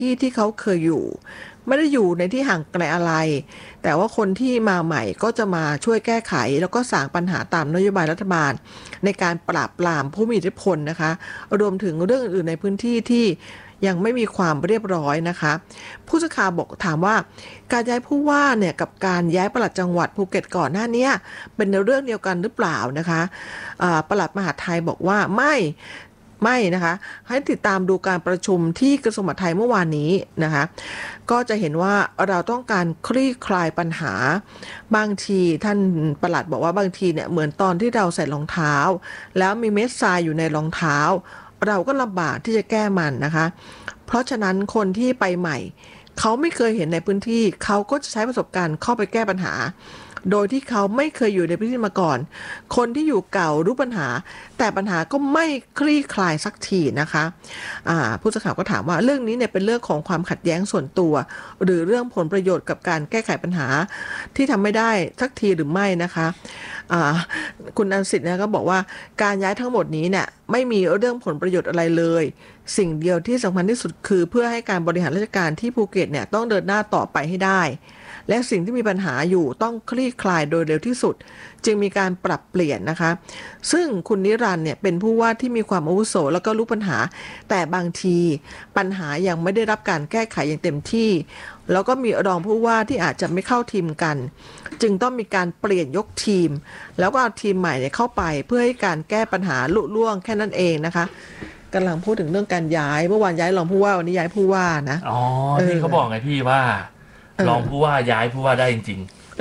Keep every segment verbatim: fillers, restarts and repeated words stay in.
ที่ที่เขาเคยอยู่ไม่ได้อยู่ในที่ห่างไกลอะไรแต่ว่าคนที่มาใหม่ก็จะมาช่วยแก้ไขแล้วก็สางปัญหาตามนโยบายรัฐบาลในการปราบปรามผู้มีอิทธิพลนะคะรวมถึงเรื่องอื่นๆในพื้นที่ที่ยังไม่มีความเรียบร้อยนะคะผู้สื่อข่าวบอกถามว่าการย้ายผู้ว่าเนี่ยกับการย้ายปลัดจังหวัดภูเก็ตก่อนหน้านี้เป็นเรื่องเดียวกันหรือเปล่านะคะปลัดมหาดไทยบอกว่าไม่ไม่นะคะให้ติดตามดูการประชุมที่กระทรวงมหาดไทยเมื่อวานนี้นะคะก็จะเห็นว่าเราต้องการคลี่คลายปัญหาบางทีท่านปลัดบอกว่าบางทีเนี่ยเหมือนตอนที่เราใส่รองเท้าแล้วมีเม็ดทรายอยู่ในรองเท้าเราก็ลำบากที่จะแก้มันนะคะเพราะฉะนั้นคนที่ไปใหม่เขาไม่เคยเห็นในพื้นที่เขาก็จะใช้ประสบการณ์เข้าไปแก้ปัญหาโดยที่เขาไม่เคยอยู่ในพื้นที่มาก่อนคนที่อยู่เก่ารู้ปัญหาแต่ปัญหาก็ไม่คลี่คลายสักทีนะคะอ่าผู้สื่อข่าวก็ถามว่าเรื่องนี้เนี่ยเป็นเรื่องของความขัดแย้งส่วนตัวหรือเรื่องผลประโยชน์กับการแก้ไขปัญหาที่ทำไม่ได้สักทีหรือไม่นะคะอ่าคุณอันสิทธิ์เนี่ยก็บอกว่าการย้ายทั้งหมดนี้เนี่ยไม่มีเรื่องผลประโยชน์อะไรเลยสิ่งเดียวที่สำคัญที่สุดคือเพื่อให้การบริหารราชการที่ภูเก็ตเนี่ยต้องเดินหน้าต่อไปให้ได้และสิ่งที่มีปัญหาอยู่ต้องคลี่คลายโดยเร็วที่สุดจึงมีการปรับเปลี่ยนนะคะซึ่งคุณนิรันดร์เนี่ยเป็นผู้ว่าที่มีความอาวุโสแล้วก็รู้ปัญหาแต่บางทีปัญหายังไม่ได้รับการแก้ไขอย่างเต็มที่แล้วก็มีรองผู้ว่าที่อาจจะไม่เข้าทีมกันจึงต้องมีการเปลี่ยนยกทีมแล้วก็เอาทีมใหม่เนี่ยเข้าไปเพื่อให้การแก้ปัญหาลุล่วงแค่นั้นเองนะคะกำลังพูดถึงเรื่องการย้ายเมื่อวานย้ายรองผู้ว่าวันนี้ย้ายผู้ว่านะอ๋อที่เขาบอกไงพี่ว่ารองผู้ว่าย้ายผู้ว่าได้จริง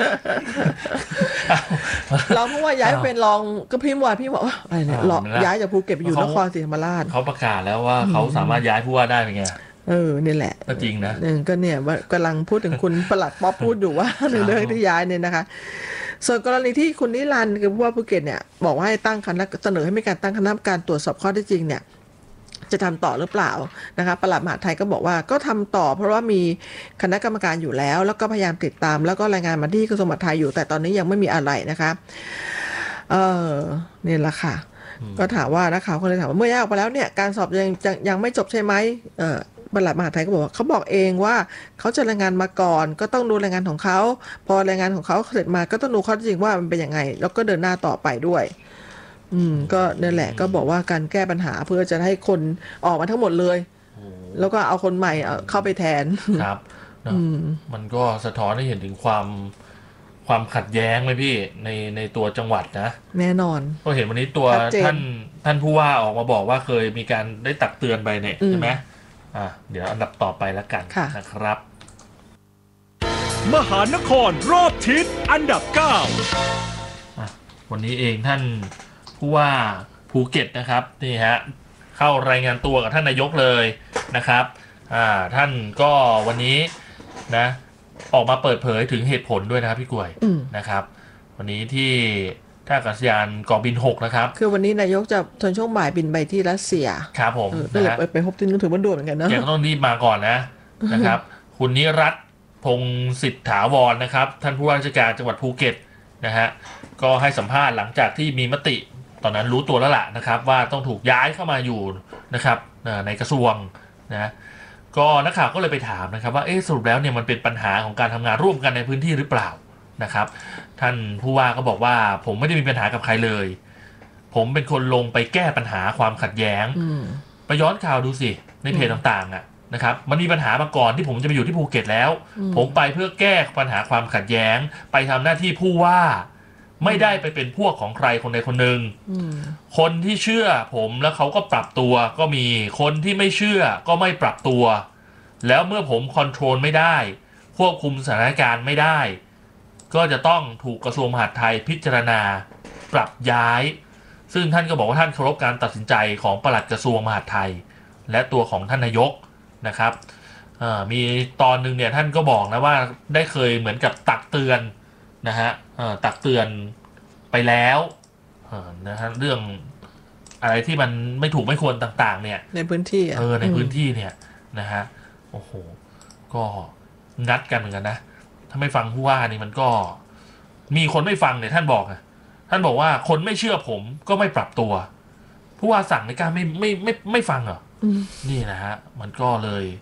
ๆรองผู้ว่าย้ายเป็นรองก็พิมพ์ว่าพี่บอกว่าอะไรเนี่ยย้ายจากภูเก็ตไปอยู่นครศรีธรรมราชเขาประกาศแล้วว่าเขาสามารถย้ายผู้ว่าได้เป็นไงเออนี่แหละก็จริงนะก็เนี่ยว่ากำลังพูดถึงคุณปลัดป๊อปพูดอยู่ว่าในเรื่องที่ย้ายเนี่ยนะคะส่วนกรณีที่คุณนิรันดร์คือผู้ว่าภูเก็ตเนี่ยบอกว่าให้ตั้งคณะเสนอให้มีการตั้งคณะกรรมการตรวจสอบข้อเท็จจริงเนี่ยจะทำต่อหรือเปล่านะคะปลัดมหาดไทยก็บอกว่าก็ทำต่อเพราะว่ามีคณะกรรมการอยู่แล้วแล้วก็พยายามติดตามแล้วก็รายงานมาที่กระทรวงมหาดไทยอยู่แต่ตอนนี้ยังไม่มีอะไรนะคะเออนี่แหละค่ะก็ถามว่านักข่าวก็เลยถามว่าเมื่อย้ายออกไปแล้วเนี่ยการสอบยังยังยังไม่จบใช่ไหมเออปลัดมหาดไทยก็บอกว่าเขาบอกเองว่าเขาจะรายงานมาก่อนก็ต้องดูรายงานของเขาพอรายงานของเขาเสร็จมาก็ต้องดูข้อเท็จจริงว่ามันเป็นยังไงแล้วก็เดินหน้าต่อไปด้วยอืมก็นั่นแหละก็บอกว่าการแก้ปัญหาเพื่อจะให้คนออกมาทั้งหมดเลยแล้วก็เอาคนใหม่เข้าไปแทนครับมันก็สะท้อนให้เห็นถึงความความขัดแย้งเลยพี่ในในตัวจังหวัดนะแน่นอนก็เห็นวันนี้ตัวท่านท่านผู้ว่าออกมาบอกว่าเคยมีการได้ตักเตือนไปเนี่ยใช่ไหมอ่ะเดี๋ยวอันดับต่อไปแล้วกันนะครับมหานครรอบทิศอันดับเก้าวันนี้เองท่านผู้ว่าภูเก็ตนะครับนี่ฮะเข้ารายงานตัวกับท่านนายกเลยนะครับอ่าท่านก็วันนี้นะออกมาเปิดเผยถึงเหตุผลด้วยนะครับพี่กล้วยนะครับวันนี้ที่ท่าอากาศยานกองบินหกนะครับคือวันนี้นายกจะตอนช่วงบ่ายบินไปที่รัสเซียครับผมนะฮะไปพบที่นึกถึงวันด่วนเหมือนกันนะยังต้องรีบมาก่อนนะนะครับคุณนิรัตน์พงศ์สิทธาวรนะครับท่านผู้ว่าราชการจังหวัดภูเก็ตนะฮะก็ให้สัมภาษณ์หลังจากที่มีมติตอนนั้นรู้ตัวแล้วล่ะนะครับว่าต้องถูกย้ายเข้ามาอยู่นะครับในกระทรวงนะก็นักข่าวก็เลยไปถามนะครับว่าเอ๊ะสรุปแล้วเนี่ยมันเป็นปัญหาของการทำงานร่วมกันในพื้นที่หรือเปล่านะครับท่านผู้ว่าก็บอกว่าผมไม่ได้มีปัญหากับใครเลยผมเป็นคนลงไปแก้ปัญหาความขัดแย้งไปย้อนข่าวดูสิในเพจต่างๆอ่ะนะครับมันมีปัญหามาก่อนที่ผมจะไปอยู่ที่ภูเก็ตแล้วผมไปเพื่อแก้ปัญหาความขัดแย้งไปทำหน้าที่ผู้ว่าไม่ได้ไปเป็นพวกของใครคนใดคนหนึ่งคนที่เชื่อผมแล้วเขาก็ปรับตัวก็มีคนที่ไม่เชื่อก็ไม่ปรับตัวแล้วเมื่อผมคอนโทรลไม่ได้ควบคุมสถานการณ์ไม่ได้ก็จะต้องถูกกระทรวงมหาดไทยพิจารณาปรับย้ายซึ่งท่านก็บอกว่าท่านเคารพการตัดสินใจของปลัดกระทรวงมหาดไทยและตัวของท่านนายกนะครับมีตอนนึงเนี่ยท่านก็บอกนะว่าได้เคยเหมือนกับตักเตือนนะฮะตักเตือนไปแล้วนะฮะเรื่องอะไรที่มันไม่ถูกไม่ควรต่างๆเนี่ยในพื้นที่เออในพื้นที่เนี่ยนะฮะโอ้โหก็งัดกันเหมือนกันนะถ้าไม่ฟังผู้ว่านี่มันก็มีคนไม่ฟังเนี่ยท่านบอกนะท่านบอกว่าคนไม่เชื่อผมก็ไม่ปรับตัวผู้ว่าสั่งในการไม่ไม่ไม่ไม่ฟังเหรอนี่นะฮะมันก็เลย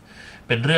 เป็นเรื่อง